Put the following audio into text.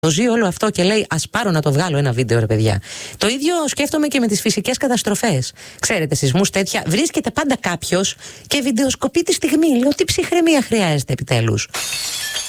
Το ζει όλο αυτό και λέει ας πάρω να το βγάλω ένα βίντεο, ρε παιδιά. Το ίδιο σκέφτομαι και με τις φυσικές καταστροφές. Ξέρετε, σεισμούς τέτοια, βρίσκεται πάντα κάποιος και βιντεοσκοπεί τη στιγμή. Λέω τι ψυχραιμία χρειάζεται επιτέλους.